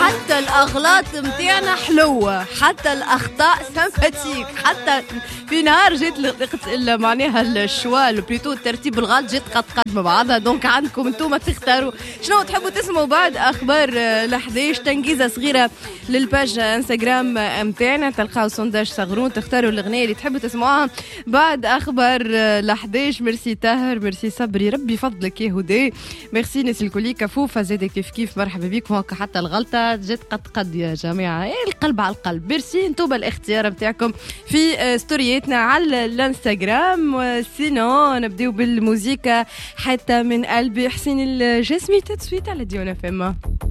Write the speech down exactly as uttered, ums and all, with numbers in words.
حتى الأغلاط متاعنا حلوة، حتى الأخطاء سمباتيك، حتى في نهار جيت لقيت معناها الشوال بليتو الترتيب الغلط جيت قد قد مع بعضها. دونك عندكم انتم تختاروا شنو تحبوا تسمعوا بعد أخبار الحداش. تنجيزة صغيرة للباج انستغرام متاعنا تلقاو سونداج صغرون تختاروا الأغنية اللي تحبوا تسمعوها بعد أخبار الحداش. ميرسي طاهر، ميرسي صبري، ربي فضلك يا هدى، ميرسي ناس الكل كفوفة زاد كيف كيف مرحبا بكم. هكا حتى الغلطة جت قد قد يا جماعة، إيه القلب على القلب. ميرسي انتوبة الاختيار بتاعكم في ستورياتنا على الانستغرام. سينو نبداو بالموسيقى حتى من قلبي حسين الجسمي تتسويت على ديونا فما.